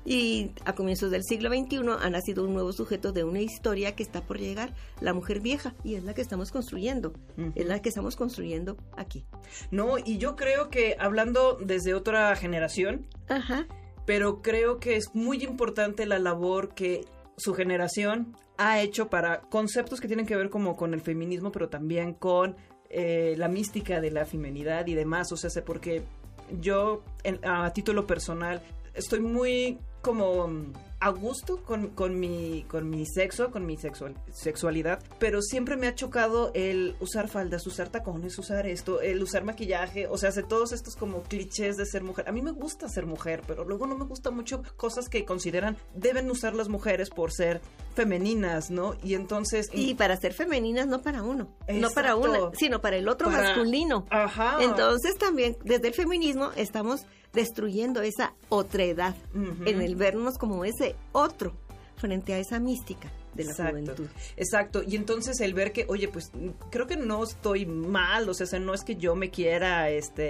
Y a comienzos del siglo XXI ha nacido un nuevo sujeto de una historia que está por llegar, la mujer vieja, y es la que estamos construyendo, es la que estamos construyendo aquí. No, y yo creo que hablando desde otra generación, Ajá. pero creo que es muy importante la labor que su generación ha hecho para conceptos que tienen que ver como con el feminismo, pero también con la mística de la feminidad y demás, o sea, porque yo a título personal estoy muy como a gusto con mi sexo, con mi sexualidad, pero siempre me ha chocado el usar faldas, usar tacones, usar esto, el usar maquillaje, o sea, de todos estos como clichés de ser mujer. A mí me gusta ser mujer, pero luego no me gusta mucho cosas que consideran deben usar las mujeres por ser femeninas, ¿no? Y entonces... Y para ser femeninas no para uno, Exacto. no para una, sino para el otro masculino. Ajá. Entonces también desde el feminismo estamos destruyendo esa otredad, en el vernos como ese otro frente a esa mística de la juventud. Exacto, y entonces el ver que, oye, pues creo que no estoy mal, o sea, no es que yo me quiera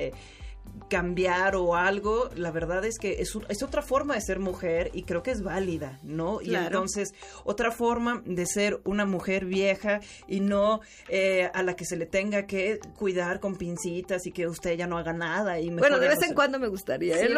cambiar o algo, la verdad es que es otra forma de ser mujer y creo que es válida, ¿no? Claro. Y entonces otra forma de ser una mujer vieja y no a la que se le tenga que cuidar con pincitas y que usted ya no haga nada. Y bueno, de vez en cuando me gustaría, sí,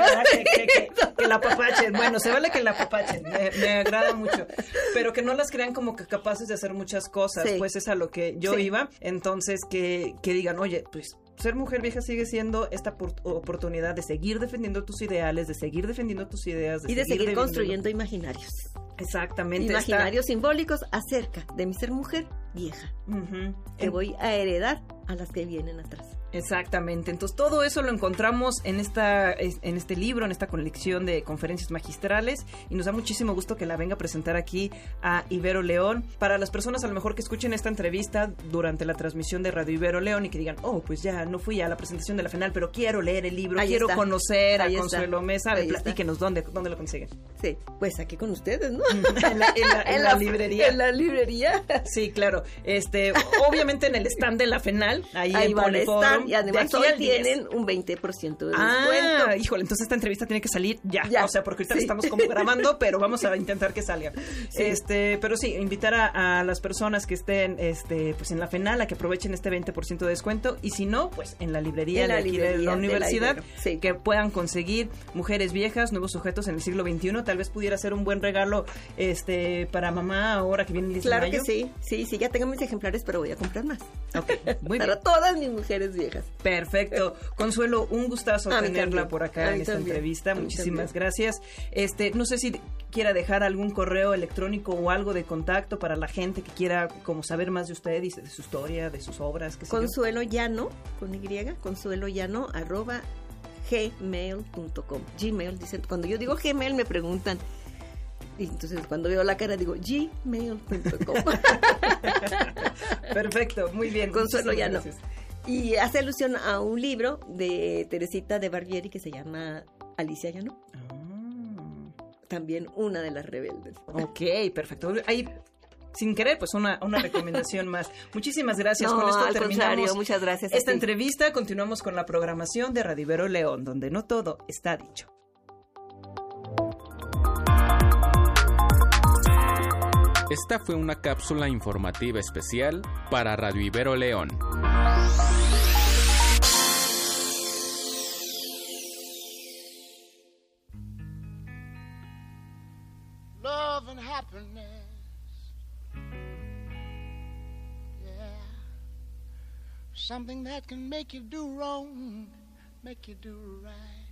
que la apapachen, bueno, se vale que la apapachen, me agrada mucho, pero que no las crean como que capaces de hacer muchas cosas, sí. Pues es a lo que yo iba, entonces que digan, oye, pues ser mujer vieja sigue siendo esta oportunidad de seguir defendiendo tus ideales, de seguir defendiendo tus ideas. Y de seguir construyendo imaginarios. Exactamente. Imaginarios simbólicos acerca de mi ser mujer vieja, que voy a heredar a las que vienen atrás. Exactamente, entonces todo eso lo encontramos en este libro, en esta colección de conferencias magistrales, y nos da muchísimo gusto que la venga a presentar aquí a Ibero León. Para las personas a lo mejor que escuchen esta entrevista durante la transmisión de Radio Ibero León y que digan, oh, pues ya no fui a la presentación de la FENAL, pero quiero leer el libro, quiero conocer a Consuelo Mesa, platíquenos, ¿dónde lo consiguen? Sí, pues aquí con ustedes, ¿no? en la librería. En la librería. Sí, claro, obviamente en el stand de la FENAL, ahí en van a estar. Poliforum, Y además hoy tienen un 20% de descuento. Híjole, entonces esta entrevista tiene que salir ya. O sea, porque ahorita estamos como grabando, pero vamos a intentar que salga. Sí. Pero sí, invitar a las personas que estén pues en la FENAL a que aprovechen este 20% de descuento, y si no, pues en la librería de aquí de la universidad, que puedan conseguir Mujeres Viejas, Nuevos Sujetos en el siglo XXI. Tal vez pudiera ser un buen regalo para mamá ahora que viene el 10 de mayo. Claro que sí, ya tengo mis ejemplares, pero voy a comprar más. Okay, muy bien. Para todas mis mujeres viejas. Perfecto. Consuelo, un gustazo tenerla por acá en esta entrevista. Muchísimas gracias. No sé si quiera dejar algún correo electrónico o algo de contacto para la gente que quiera como saber más de usted y de su historia, de sus obras. Consuelo Llano, con Y, consuelollano, @gmail.com. Gmail, dicen, cuando yo digo Gmail me preguntan, y entonces cuando veo la cara digo gmail.com. Perfecto, muy bien. Consuelo Llano. Y hace alusión a un libro de Teresita de Barbieri que se llama Alicia Llano. También una de las rebeldes. Ok, perfecto. Ahí, sin querer, pues una recomendación más. Muchísimas gracias. Con esto terminamos muchas gracias esta entrevista. Continuamos con la programación de Radio Ibero León, donde no todo está dicho. Esta fue una cápsula informativa especial para Radio Ibero León. Love and happiness, yeah, something that can make you do wrong, make you do right.